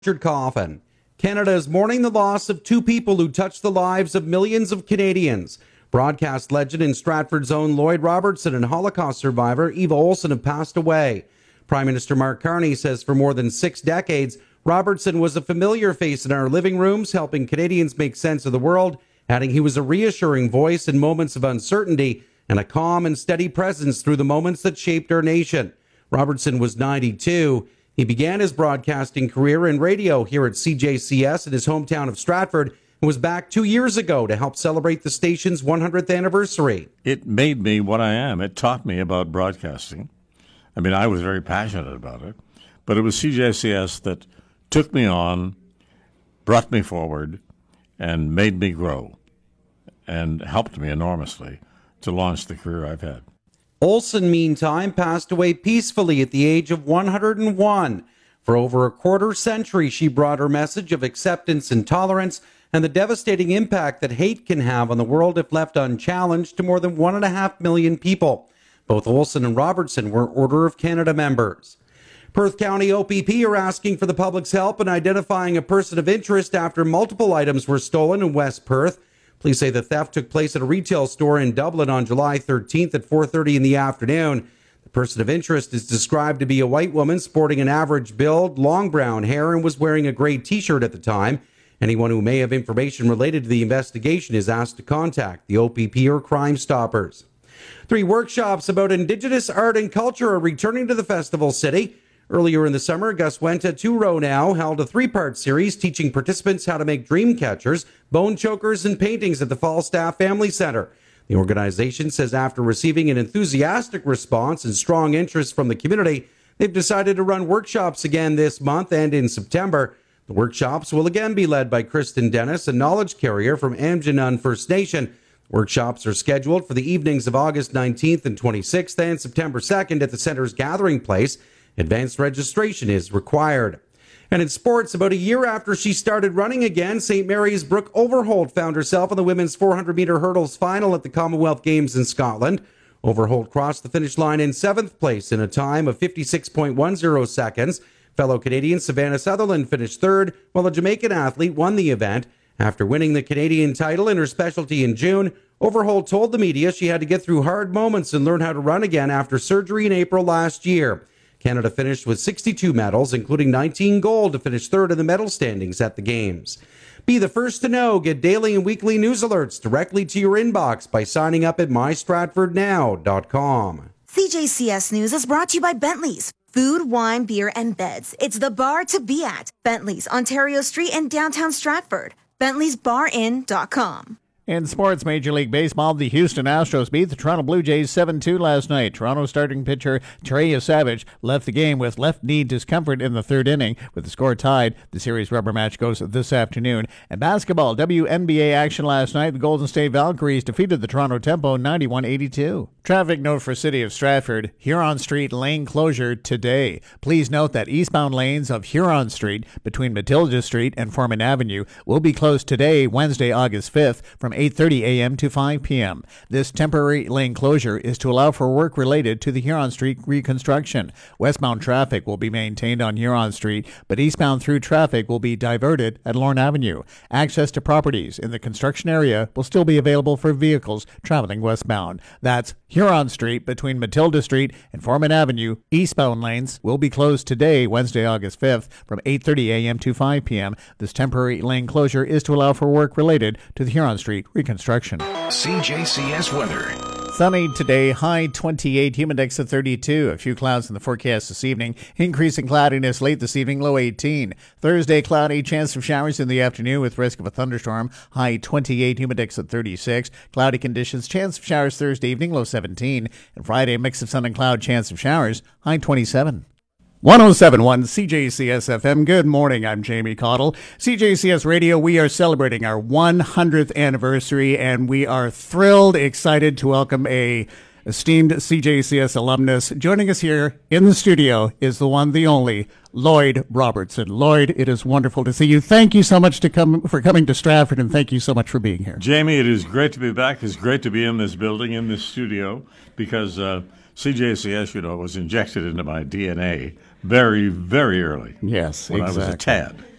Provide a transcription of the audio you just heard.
Richard Coffin. Canada is mourning the loss of two people who touched the lives of millions of Canadians. Broadcast legend and Stratford's own Lloyd Robertson and Holocaust survivor Eva Olsen have passed away. Prime Minister Mark Carney says for more than 6 decades, Robertson was a familiar face in our living rooms, helping Canadians make sense of the world, adding he was a reassuring voice in moments of uncertainty and a calm and steady presence through the moments that shaped our nation. Robertson was 92. He began his broadcasting career in radio here at CJCS in his hometown of Stratford and was back 2 years ago to help celebrate the station's 100th anniversary. It made me what I am. It taught me about broadcasting. I mean, I was very passionate about it, but it was CJCS that took me on, brought me forward, and made me grow, and helped me enormously to launch the career I've had. Olsen, meantime, passed away peacefully at the age of 101. For over a quarter century, she brought her message of acceptance and tolerance and the devastating impact that hate can have on the world if left unchallenged to more than 1.5 million people. Both Olsen and Robertson were Order of Canada members. Perth County OPP are asking for the public's help in identifying a person of interest after multiple items were stolen in West Perth. Police say the theft took place at a retail store in Dublin on July 13th at 4:30 in the afternoon. The person of interest is described to be a white woman sporting an average build, long brown hair, and was wearing a gray t-shirt at the time. Anyone who may have information related to the investigation is asked to contact the OPP or Crime Stoppers. 3 workshops about Indigenous art and culture are returning to the Festival City. Earlier in the summer, Gus Wenta, 2 row now, held a 3-part series teaching participants how to make dream catchers, bone chokers, and paintings at the Falstaff Family Centre. The organization says after receiving an enthusiastic response and strong interest from the community, they've decided to run workshops again this month and in September. The workshops will again be led by Kristen Dennis, a knowledge carrier from Amjanun First Nation. Workshops are scheduled for the evenings of August 19th and 26th and September 2nd at the center's gathering place. Advanced registration is required. And in sports, about a year after she started running again, St. Mary's Brooke Overholt found herself in the women's 400-meter hurdles final at the Commonwealth Games in Scotland. Overholt crossed the finish line in 7th place in a time of 56.10 seconds. Fellow Canadian Savannah Sutherland finished 3rd, while a Jamaican athlete won the event. After winning the Canadian title in her specialty in June, Overholt told the media she had to get through hard moments and learn how to run again after surgery in April last year. Canada finished with 62 medals, including 19 gold, to finish 3rd in the medal standings at the Games. Be the first to know. Get daily and weekly news alerts directly to your inbox by signing up at mystratfordnow.com. CJCS News is brought to you by Bentley's. Food, wine, beer, and beds. It's the bar to be at. Bentley's, Ontario Street in downtown Stratford. Bentley'sBarIn.com. In sports, Major League Baseball, the Houston Astros beat the Toronto Blue Jays 7-2 last night. Toronto starting pitcher Trey Savage left the game with left knee discomfort in the 3rd inning. With the score tied, the series rubber match goes this afternoon. And basketball, WNBA action last night. The Golden State Valkyries defeated the Toronto Tempo 91-82. Traffic note for City of Stratford, Huron Street lane closure today. Please note that eastbound lanes of Huron Street between Matilda Street and Foreman Avenue will be closed today, Wednesday, August 5th, from 8:30 a.m. to 5 p.m. This temporary lane closure is to allow for work related to the Huron Street reconstruction. Westbound traffic will be maintained on Huron Street, but eastbound through traffic will be diverted at Lorne Avenue. Access to properties in the construction area will still be available for vehicles traveling westbound. That's Huron Street between Matilda Street and Foreman Avenue. Eastbound lanes will be closed today, Wednesday, August 5th, from 8:30 a.m. to 5 p.m. This temporary lane closure is to allow for work related to the Huron Street reconstruction. CJCS weather. Sunny today, high 28, humid index at 32. A few clouds in the forecast this evening. Increasing cloudiness late this evening, low 18. Thursday, cloudy, chance of showers in the afternoon with risk of a thunderstorm. High 28, humid index at 36. Cloudy conditions, chance of showers Thursday evening, low 17. And Friday, mix of sun and cloud, chance of showers, high 27. 107.1 CJCS FM. Good morning. I'm Jamie Cottle. CJCS Radio, we are celebrating our 100th anniversary, and we are thrilled, excited to welcome a esteemed CJCS alumnus. Joining us here in the studio is the one, the only, Lloyd Robertson. Lloyd, it is wonderful to see you. Thank you so much for coming to Stratford, and thank you so much for being here. Jamie, it is great to be back. It's great to be in this building, in this studio, because CJCS, was injected into my DNA very, very early. Yes, when exactly. I was a tad.